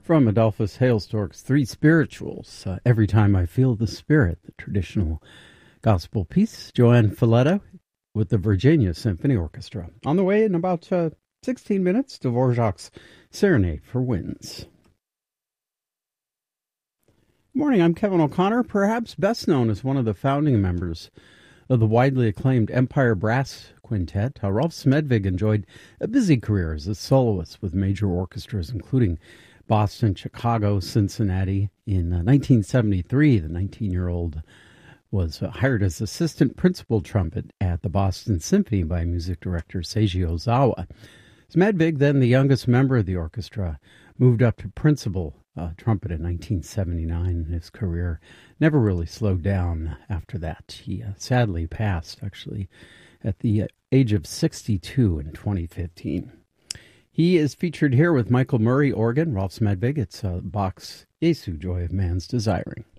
From Adolphus Hailstork's Three Spirituals, Every Time I Feel the Spirit, the traditional gospel piece. Joanne Falletta with the Virginia Symphony Orchestra. On the way in about 16 minutes, Dvorak's Serenade for Winds. Good morning, I'm Kevin O'Connor, perhaps best known as one of the founding members of the widely acclaimed Empire Brass Quintet. Rolf Smedvig enjoyed a busy career as a soloist with major orchestras, including Boston, Chicago, Cincinnati. In 1973, the 19-year-old was hired as assistant principal trumpet at the Boston Symphony by music director Seiji Ozawa. Smedvig, then the youngest member of the orchestra, moved up to principal trumpet in 1979. His career never really slowed down after that. He sadly passed, actually, at the age of 62 in 2015. He is featured here with Michael Murray, organ, Rolf Smedvig. It's Bach's Jesu, Joy of Man's Desiring.